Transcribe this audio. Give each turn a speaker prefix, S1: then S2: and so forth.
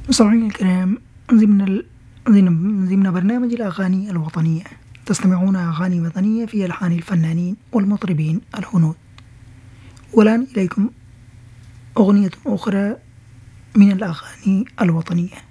S1: مستمعينا الكرام، ضمن برنامج الأغاني الوطنية تستمعون أغاني وطنية في ألحان الفنانين والمطربين الهنود. والآن إليكم أغنية أخرى من الأغاني الوطنية.